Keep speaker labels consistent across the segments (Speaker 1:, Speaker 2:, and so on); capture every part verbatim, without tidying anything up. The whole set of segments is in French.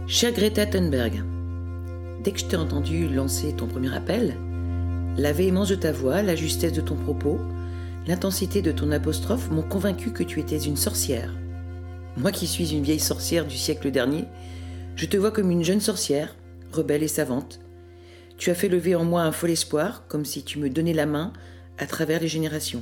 Speaker 1: Chère Greta Thunberg, dès que je t'ai entendu lancer ton premier appel, la véhémence de ta voix, la justesse de ton propos, l'intensité de ton apostrophe m'ont convaincu que tu étais une sorcière. Moi qui suis une vieille sorcière du siècle dernier, je te vois comme une jeune sorcière, rebelle et savante. Tu as fait lever en moi un fol espoir, comme si tu me donnais la main à travers les générations.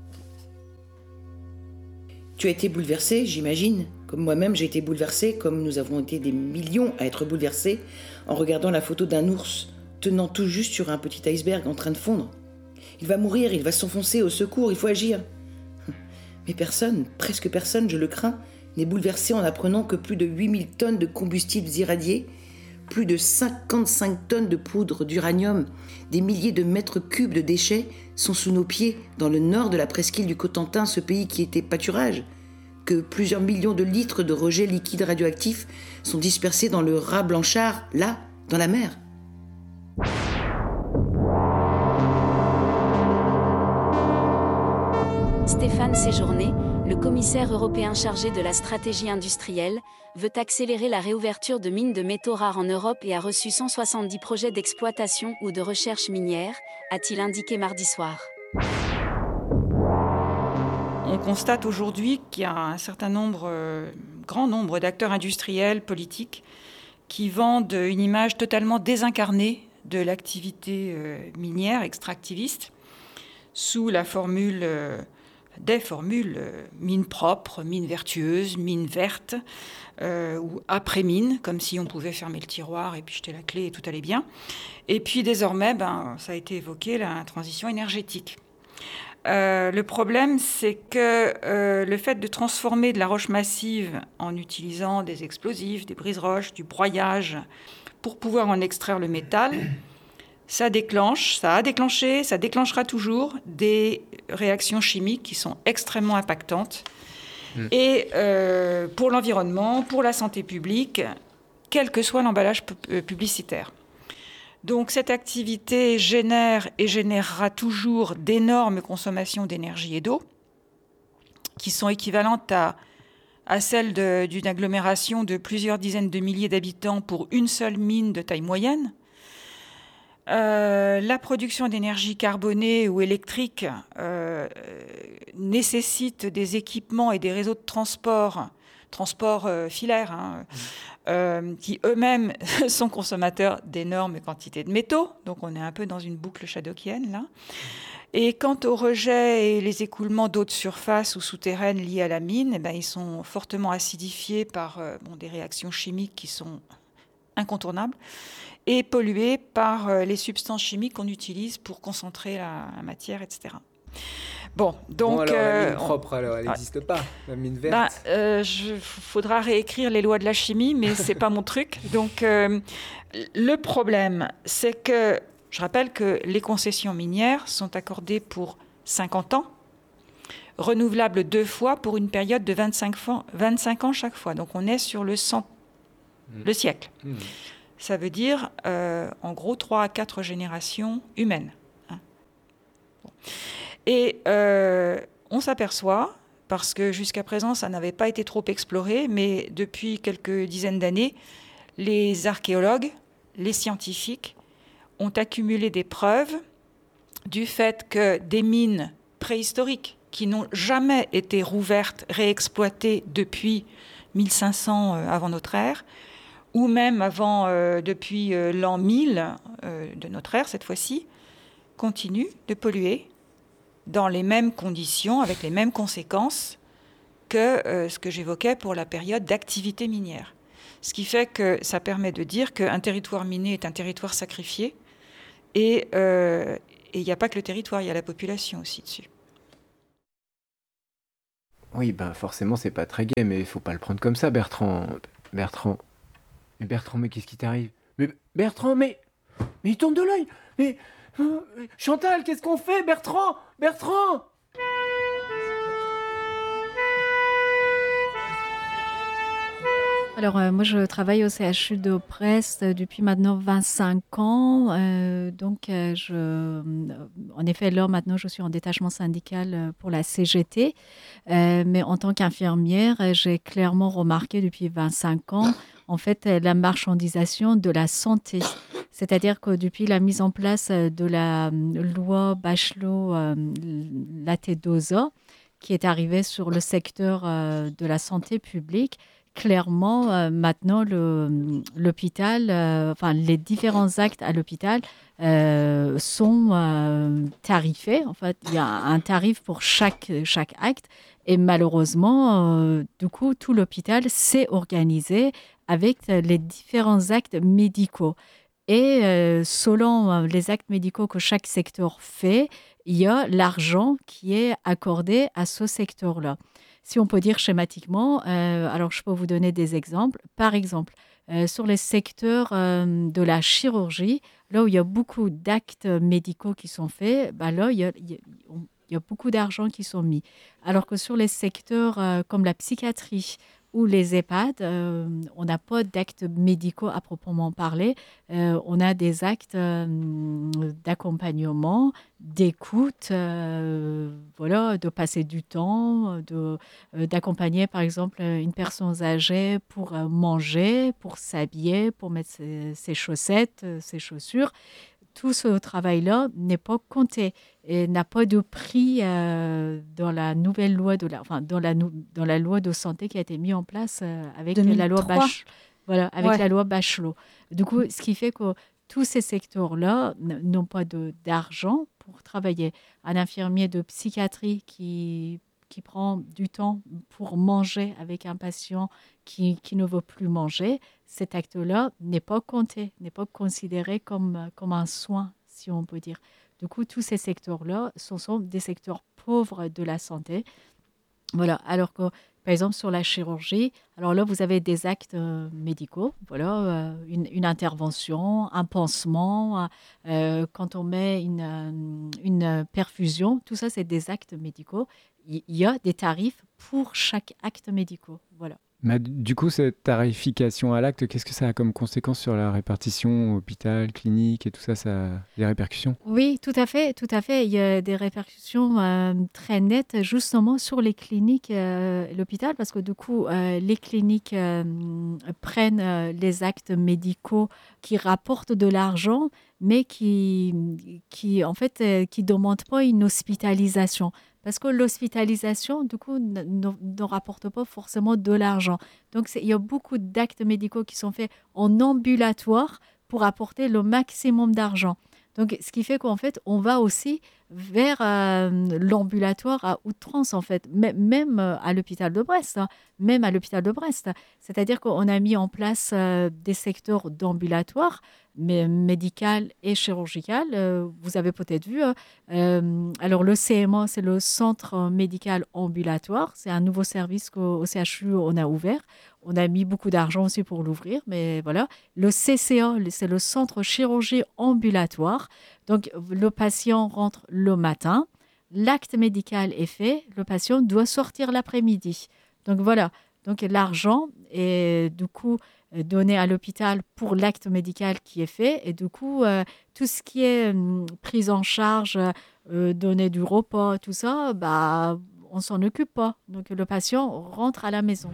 Speaker 1: Tu as été bouleversée, j'imagine, comme moi-même j'ai été bouleversée, comme nous avons été des millions à être bouleversés en regardant la photo d'un ours tenant tout juste sur un petit iceberg en train de fondre. Il va mourir, il va s'enfoncer, au secours, il faut agir. Mais personne, presque personne, je le crains, n'est bouleversé en apprenant que plus de huit mille tonnes de combustibles irradiés, plus de cinquante-cinq tonnes de poudre d'uranium, des milliers de mètres cubes de déchets sont sous nos pieds dans le nord de la presqu'île du Cotentin, ce pays qui était pâturage, que plusieurs millions de litres de rejets liquides radioactifs sont dispersés dans le raz Blanchard, là, dans la mer.
Speaker 2: Stéphane Séjourné, le commissaire européen chargé de la stratégie industrielle, veut accélérer la réouverture de mines de métaux rares en Europe et a reçu cent soixante-dix projets d'exploitation ou de recherche minière, a-t-il indiqué mardi soir.
Speaker 3: On constate aujourd'hui qu'il y a un certain nombre, euh, grand nombre d'acteurs industriels, politiques, qui vendent une image totalement désincarnée de l'activité euh, minière extractiviste, sous la formule... Euh, des formules euh, mine propre, mine vertueuse, mine verte, euh, ou après-mine, comme si on pouvait fermer le tiroir et puis jeter la clé et tout allait bien. Et puis désormais, ben, ça a été évoqué, la transition énergétique. Euh, le problème, c'est que euh, le fait de transformer de la roche massive en utilisant des explosifs, des brises-roches, du broyage, pour pouvoir en extraire le métal, ça déclenche, ça a déclenché, ça déclenchera toujours des réactions chimiques qui sont extrêmement impactantes. Mmh. Et euh, pour l'environnement, pour la santé publique, quel que soit l'emballage pu- publicitaire. Donc cette activité génère et générera toujours d'énormes consommations d'énergie et d'eau, qui sont équivalentes à, à celles de, d'une agglomération de plusieurs dizaines de milliers d'habitants pour une seule mine de taille moyenne. Euh, la production d'énergie carbonée ou électrique euh, nécessite des équipements et des réseaux de transport, transport euh, filaire, hein, mmh. euh, qui eux-mêmes sont consommateurs d'énormes quantités de métaux. Donc on est un peu dans une boucle shadockienne là. Et quant aux rejets et les écoulements d'eau de surface ou souterraines liés à la mine, eh ben, ils sont fortement acidifiés par euh, bon, des réactions chimiques qui sont incontournables, et pollués par euh, les substances chimiques qu'on utilise pour concentrer la, la matière, et cetera. Bon, donc...
Speaker 4: Bon, alors,
Speaker 3: euh,
Speaker 4: la mine propre, alors, elle n'existe ouais. pas, la mine verte.
Speaker 3: Ben, euh, je, faudra réécrire les lois de la chimie, mais c'est pas mon truc. Donc, euh, le problème, c'est que, je rappelle que les concessions minières sont accordées pour cinquante ans, renouvelables deux fois pour une période de vingt-cinq, vingt-cinq ans chaque fois. Donc, on est sur le, cent, mmh. le siècle. Mmh. Ça veut dire, euh, en gros, trois à quatre générations humaines. Hein. Bon. Et euh, on s'aperçoit, parce que jusqu'à présent, ça n'avait pas été trop exploré, mais depuis quelques dizaines d'années, les archéologues, les scientifiques, ont accumulé des preuves du fait que des mines préhistoriques qui n'ont jamais été rouvertes, réexploitées depuis mille cinq cents euh, avant notre ère, ou même avant, euh, depuis euh, l'an mille euh, de notre ère, cette fois-ci, continuent de polluer dans les mêmes conditions, avec les mêmes conséquences que euh, ce que j'évoquais pour la période d'activité minière. Ce qui fait que ça permet de dire qu'un territoire minier est un territoire sacrifié, et il euh, n'y a pas que le territoire, il y a la population aussi dessus.
Speaker 5: Oui, ben forcément, c'est pas très gai, mais il faut pas le prendre comme ça, Bertrand. Bertrand... Mais Bertrand, mais qu'est-ce qui t'arrive ? Mais Bertrand, mais... Mais il tourne de l'œil. Mais... Chantal, qu'est-ce qu'on fait, Bertrand ? Bertrand !
Speaker 6: Alors, euh, moi, je travaille au C H U de Brest depuis maintenant vingt-cinq ans. Euh, donc, euh, je, euh, en effet, là, maintenant, je suis en détachement syndical pour la C G T. Euh, mais en tant qu'infirmière, j'ai clairement remarqué depuis vingt-cinq ans, en fait la marchandisation de la santé. C'est-à-dire que depuis la mise en place de la loi Bachelot-Latedosa, qui est arrivée sur le secteur de la santé publique, clairement, euh, maintenant, le, l'hôpital, euh, enfin, les différents actes à l'hôpital euh, sont euh, tarifés. En fait, il y a un tarif pour chaque, chaque acte. Et malheureusement, euh, du coup, tout l'hôpital s'est organisé avec les différents actes médicaux. Et euh, selon les actes médicaux que chaque secteur fait, il y a l'argent qui est accordé à ce secteur-là. Si on peut dire schématiquement, euh, alors je peux vous donner des exemples. Par exemple, euh, sur les secteurs euh, de la chirurgie, là où il y a beaucoup d'actes médicaux qui sont faits, bah là, il y a, il y a, il y a beaucoup d'argent qui sont mis. Alors que sur les secteurs euh, comme la psychiatrie ou les EHPAD, euh, on n'a pas d'actes médicaux à proprement parler. Euh, on a des actes euh, d'accompagnement, d'écoute, euh, voilà, de passer du temps, de, euh, d'accompagner par exemple une personne âgée pour euh, manger, pour s'habiller, pour mettre ses, ses chaussettes, ses chaussures. Tout ce travail-là n'est pas compté et n'a pas de prix euh, dans la nouvelle loi de la, enfin, dans la, dans la loi de santé qui a été mise en place euh, avec
Speaker 7: deux mille trois.
Speaker 6: la loi Bach, voilà, avec
Speaker 7: Ouais.
Speaker 6: la loi Bachelot. Du coup, ce qui fait que tous ces secteurs-là n- n'ont pas de, d'argent pour travailler. Un infirmier de psychiatrie qui qui prend du temps pour manger avec un patient qui, qui ne veut plus manger, cet acte-là n'est pas compté, n'est pas considéré comme, comme un soin, si on peut dire. Du coup, tous ces secteurs-là, ce sont des secteurs pauvres de la santé. Voilà, alors que, par exemple, sur la chirurgie, alors là, vous avez des actes euh, médicaux, voilà, euh, une, une intervention, un pansement, euh, quand on met une, euh, une perfusion, tout ça, c'est des actes médicaux. Il y a des tarifs pour chaque acte médical. Voilà.
Speaker 8: Mais du coup, cette tarification à l'acte, qu'est-ce que ça a comme conséquence sur la répartition hôpital, clinique et tout ça, ça a des répercussions?
Speaker 6: Oui, tout à fait, tout à fait. Il y a des répercussions euh, très nettes justement sur les cliniques euh, et l'hôpital parce que du coup, euh, les cliniques euh, prennent euh, les actes médicaux qui rapportent de l'argent, mais qui, qui en fait, euh, qui demandent pas une hospitalisation. Parce que l'hospitalisation, du coup, ne, ne, ne rapporte pas forcément de l'argent. Donc, il y a beaucoup d'actes médicaux qui sont faits en ambulatoire pour apporter le maximum d'argent. Donc, ce qui fait qu'en fait, on va aussi vers euh, l'ambulatoire à outrance, en fait, M- même à l'hôpital de Brest. Hein, même à l'hôpital de Brest. C'est-à-dire qu'on a mis en place euh, des secteurs d'ambulatoire, mais médical et chirurgical. Euh, vous avez peut-être vu. Hein, euh, alors, le C M A, c'est le Centre médical ambulatoire. C'est un nouveau service qu'au C H U, on a ouvert. On a mis beaucoup d'argent aussi pour l'ouvrir, mais voilà. Le C C A, c'est le Centre chirurgie ambulatoire. Donc, le patient rentre le matin, l'acte médical est fait, le patient doit sortir l'après-midi. Donc, voilà. Donc, l'argent est du coup donné à l'hôpital pour l'acte médical qui est fait. Et du coup, euh, tout ce qui est euh, prise en charge, euh, donner du repas, tout ça, bah, on ne s'en occupe pas. Donc, le patient rentre à la maison.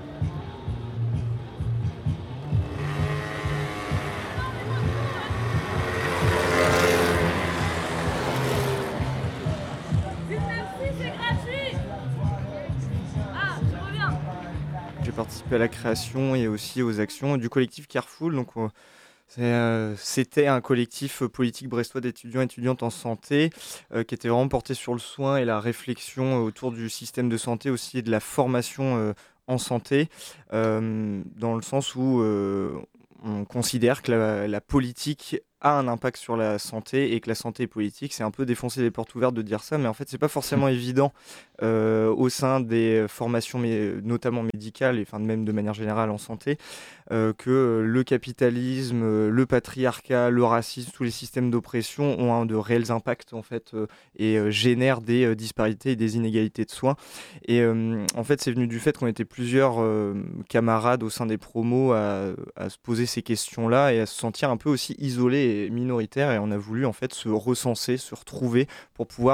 Speaker 9: J'ai participé à la création et aussi aux actions du collectif Carrefour. Donc, euh, c'est, euh, c'était un collectif politique brestois d'étudiants et étudiantes en santé euh, qui était vraiment porté sur le soin et la réflexion autour du système de santé aussi et de la formation euh, en santé, euh, dans le sens où euh, on considère que la, la politique a un impact sur la santé et que la santé est politique. C'est un peu défoncer les portes ouvertes de dire ça, mais en fait, c'est pas forcément évident euh, au sein des formations, mais, notamment médicales, et enfin, même de manière générale en santé, euh, que le capitalisme, le patriarcat, le racisme, tous les systèmes d'oppression ont un de réels impacts en fait, euh, et euh, génèrent des euh, disparités et des inégalités de soins. Et euh, en fait, c'est venu du fait qu'on était plusieurs euh, camarades au sein des promos à, à se poser ces questions-là et à se sentir un peu aussi isolés et minoritaires, et on a voulu en fait se recenser, se retrouver pour pouvoir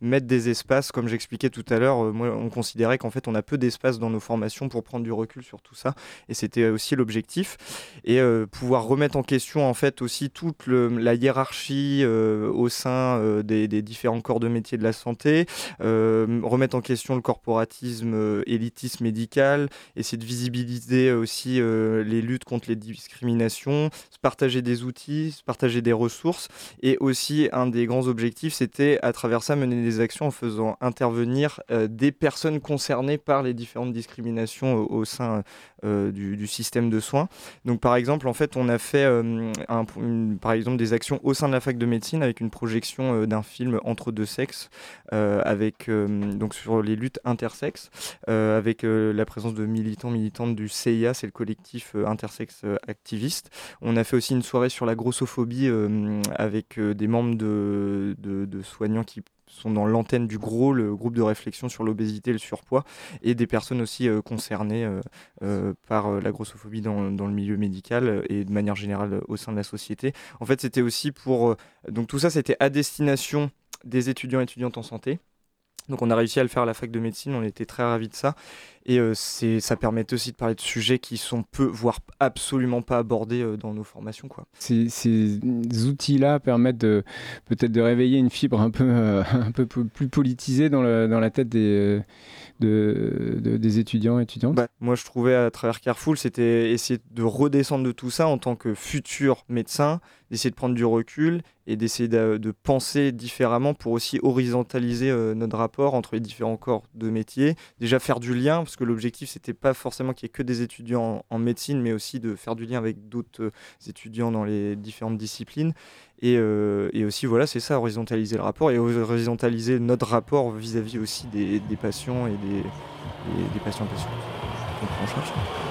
Speaker 9: mettre des espaces, comme j'expliquais tout à l'heure. Euh, moi, on considérait qu'en fait, on a peu d'espace dans nos formations pour prendre du recul sur tout ça, et c'était aussi l'objectif. Et euh, pouvoir remettre en question, en fait, aussi toute le, la hiérarchie euh, au sein euh, des, des différents corps de métier de la santé, euh, remettre en question le corporatisme euh, élitiste médical, essayer de visibiliser aussi euh, les luttes contre les discriminations, se partager des outils, se partager des ressources, et aussi un des grands objectifs, c'était à travers ça mener des actions en faisant intervenir euh, des personnes concernées par les différentes discriminations au, au sein euh, du, du système de soins. Donc par exemple, en fait, on a fait euh, un, une, par exemple des actions au sein de la fac de médecine avec une projection euh, d'un film Entre deux sexes, euh, avec euh, donc sur les luttes intersexes, euh, avec euh, la présence de militants militantes du C I A, c'est le collectif euh, intersexe euh, activiste. On a fait aussi une soirée sur la grossophobie euh, avec euh, des membres de, de, de soignants qui sont dans l'antenne du GROS, le groupe de réflexion sur l'obésité et le surpoids, et des personnes aussi euh, concernées euh, euh, par euh, la grossophobie dans, dans le milieu médical et de manière générale au sein de la société. En fait, c'était aussi pour... Euh, donc tout ça, c'était à destination des étudiants et étudiantes en santé. Donc on a réussi à le faire à la fac de médecine, on était très ravis de ça. Et euh, c'est, ça permettait aussi de parler de sujets qui sont peu, voire absolument pas abordés euh, dans nos formations, quoi.
Speaker 8: Ces, ces outils-là permettent de, peut-être de réveiller une fibre un peu, euh, un peu plus politisée dans, le, dans la tête des, de, de, des étudiants et étudiantes.
Speaker 9: Bah, moi je trouvais à travers Carrefour, c'était essayer de redescendre de tout ça en tant que futur médecin, d'essayer de prendre du recul et d'essayer de, de penser différemment pour aussi horizontaliser euh, notre rapport entre les différents corps de métier. Déjà faire du lien, parce que l'objectif c'était pas forcément qu'il y ait que des étudiants en, en médecine, mais aussi de faire du lien avec d'autres euh, étudiants dans les différentes disciplines. Et, euh, et aussi voilà, c'est ça, horizontaliser le rapport et horizontaliser notre rapport vis-à-vis aussi des, des patients et des, et des patients patients qu'on prend en charge.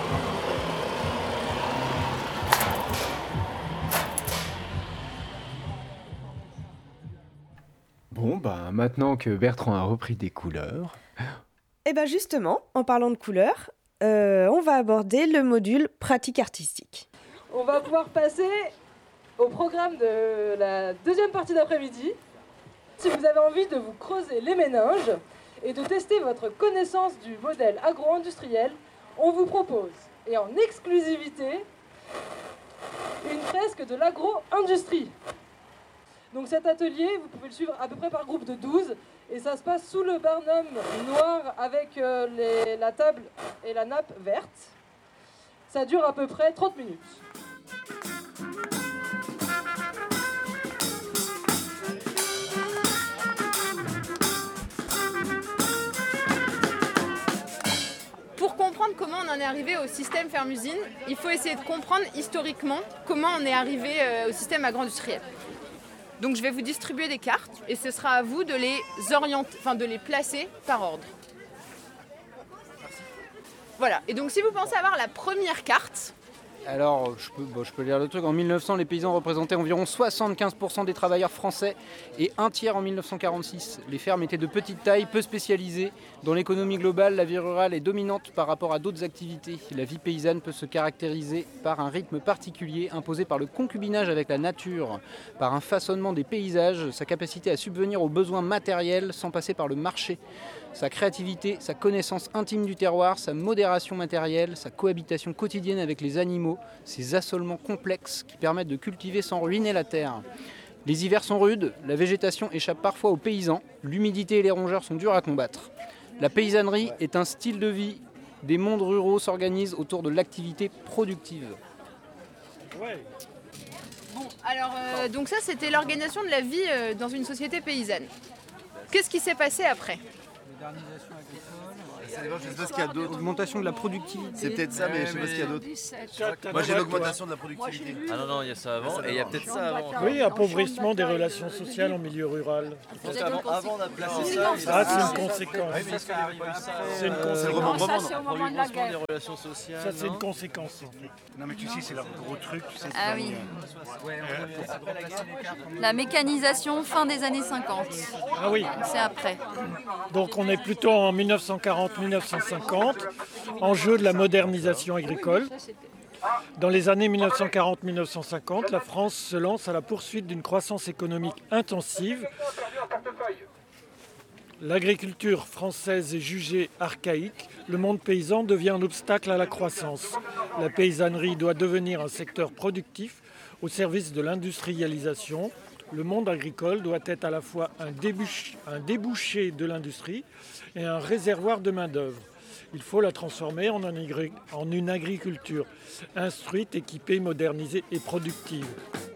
Speaker 5: Bon, bah maintenant que Bertrand a repris des couleurs...
Speaker 7: Et bien justement, en parlant de couleurs, euh, on va aborder le module pratique artistique.
Speaker 10: On va pouvoir passer au programme de la deuxième partie d'après-midi. Si vous avez envie de vous creuser les méninges et de tester votre connaissance du modèle agro-industriel, on vous propose, et en exclusivité, une fresque de l'agro-industrie. Donc cet atelier, vous pouvez le suivre à peu près par groupe de douze, et ça se passe sous le barnum noir avec euh, les, la table et la nappe verte. Ça dure à peu près trente minutes.
Speaker 11: Pour comprendre comment on en est arrivé au système ferme-usine, il faut essayer de comprendre historiquement comment on est arrivé euh, au système agro-industriel. Donc je vais vous distribuer des cartes et ce sera à vous de les orienter, enfin de les placer par ordre. Voilà, et donc si vous pensez avoir la première carte...
Speaker 12: Alors, je peux, bon, je peux lire le truc. En mille neuf cents, les paysans représentaient environ soixante-quinze pour cent des travailleurs français et un tiers en mille neuf cent quarante-six. Les fermes étaient de petite taille, peu spécialisées. Dans l'économie globale, la vie rurale est dominante par rapport à d'autres activités. La vie paysanne peut se caractériser par un rythme particulier imposé par le concubinage avec la nature, par un façonnement des paysages, sa capacité à subvenir aux besoins matériels sans passer par le marché. Sa créativité, sa connaissance intime du terroir, sa modération matérielle, sa cohabitation quotidienne avec les animaux, ses assolements complexes qui permettent de cultiver sans ruiner la terre. Les hivers sont rudes, la végétation échappe parfois aux paysans, l'humidité et les rongeurs sont durs à combattre. La paysannerie est un style de vie, des mondes ruraux s'organisent autour de l'activité productive.
Speaker 11: Bon, alors, euh, donc ça c'était l'organisation de la vie euh, dans une société paysanne. Qu'est-ce qui s'est passé après ?
Speaker 13: Modernisation agricole.
Speaker 12: Je sais pas ce qu'il y a d'autre. Augmentation de la productivité.
Speaker 13: C'est peut-être ça, mais je sais pas ce qu'il y a d'autre. Moi j'ai l'augmentation de la productivité.
Speaker 14: Ah non, non, il y a ça avant, et il y a peut-être ça avant.
Speaker 15: Oui, appauvrissement des relations sociales en milieu rural.
Speaker 14: Avant, avant on a placé ça.
Speaker 15: Ah, c'est une conséquence. C'est une conséquence.
Speaker 14: C'est au moment de la guerre. Des relations sociales.
Speaker 15: Ça, c'est une conséquence.
Speaker 16: Non, mais tu sais, c'est leur gros truc. Tu sais,
Speaker 17: ah oui. La mécanisation fin des années cinquante.
Speaker 15: Ah oui.
Speaker 17: C'est après.
Speaker 15: Donc on est plutôt en mille neuf cent quarante mille neuf cent cinquante, enjeu de la modernisation agricole. Dans les années mille neuf cent quarante mille neuf cent cinquante, la France se lance à la poursuite d'une croissance économique intensive. L'agriculture française est jugée archaïque. Le monde paysan devient un obstacle à la croissance. La paysannerie doit devenir un secteur productif au service de l'industrialisation. Le monde agricole doit être à la fois un débouché, un débouché de l'industrie et un réservoir de main-d'œuvre. Il faut la transformer en, un, en une agriculture instruite, équipée, modernisée et productive.